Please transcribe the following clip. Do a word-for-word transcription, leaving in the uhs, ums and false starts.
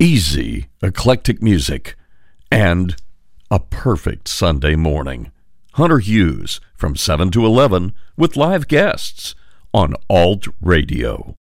easy, eclectic music, and a perfect Sunday morning. Hunter Hughes from seven to eleven with live guests on Alt Radio.